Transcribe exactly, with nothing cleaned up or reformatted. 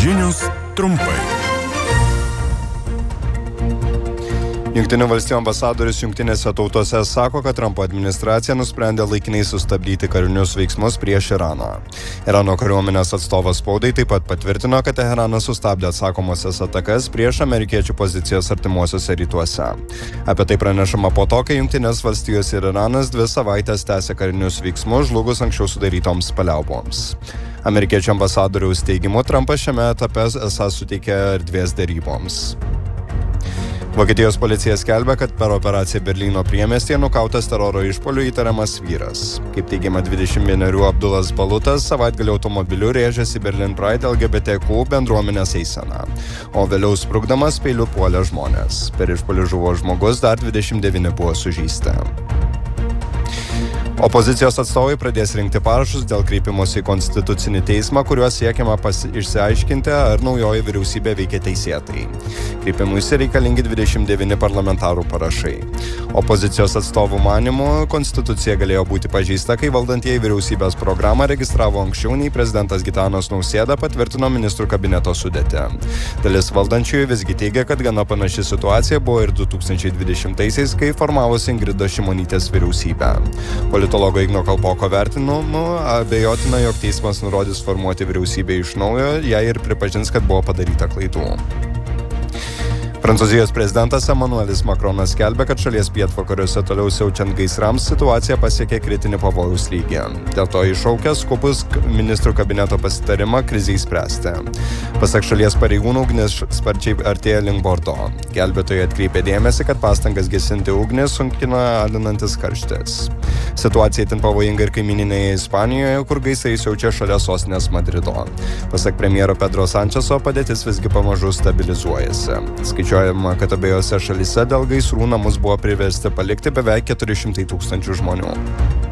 Žinios trumpai. Jungtinių valstijų ambasadorius Jungtinėse tautose sako, kad Trumpo administracija nusprendė laikinai sustabdyti karinius veiksmus prieš Iraną. Irano kariuomenės atstovas spaudai taip pat patvirtino, kad Teheranas sustabdė atsakomosias atakas prieš amerikiečių pozicijas artimuosiuose rytuose. Apie tai pranešama po to, kai Jungtinės valstijos ir Iranas dvi savaitės tęsė karinius veiksmus žlugus anksčiau sudarytoms paliauboms. Amerikiečių ambasadoriaus teigimu, Trumpas šiame etape esą suteikė erdvės deryboms. Vokietijos policija skelbia, kad per operaciją Berlyno priemiestyje nukautas teroro išpuoliu įtariamas vyras. Kaip teigiama, dvidešimt vienerių Abdulas Balutas savaitgalį automobiliu rėžėsi Berlin Pride L G B T Q bendruomenės eiseną, o vėliau sprukdamas peiliu puolė žmonės. Per išpuolį žuvo žmogus, dar dvidešimt devyni buvo sužeisti. Opozicijos atstovai pradės rinkti parašus dėl kreipimosi į Konstitucinį teismą, kuriuo siekiama pasi- išsiaiškinti, ar naujoji vyriausybė veikia teisėtai. Kreipimuisi reikalingi dvidešimt devyni parlamentarų parašai. Opozicijos atstovų manymu, Konstitucija galėjo būti pažeista, kai valdantieji vyriausybės programą registravo anksčiau nei prezidentas Gitanas Nausėda patvirtino ministrų kabineto sudėtį. Dalis valdančiųjų visgi teigia, kad gana panaši situacija buvo ir du tūkstančiai dvidešimtaisiais, kai formavosi Ingridos Šimonytės vyriausybė. Politologo Igno Kalpoko vertinimu abejotina, jog teismas nurodys formuoti vyriausybę iš naujo, jei ir pripažins, kad buvo padaryta klaidų. Prancūzijos prezidentas Emmanuelis Macronas skelbia, kad šalies pietvakariuose toliau siaučiant gaisrams situacija pasiekė kritinį pavojaus lygį. Dėl to iššaukė skubus ministrų kabineto pasitarimą krizei spręsti. Pasak šalies pareigūnų, ugnis sparčiai artėja link Bordo. Gelbėtojai atkreipė dėmesį, kad pastangas gesinti ugnį sunkina alinantis karštis. Situacija itin pavojinga ir kaimyninėje Ispanijoje, kur gaisrai siaučia šalia sostinės Madrido. Pasak premjero Pedro Sančeso, padėtis visgi pamažu stabilizuojasi. Skaičiuojama, kad abiejose šalyse dėl gaisrų namus buvo priversti palikti beveik keturi šimtai tūkstančių žmonių.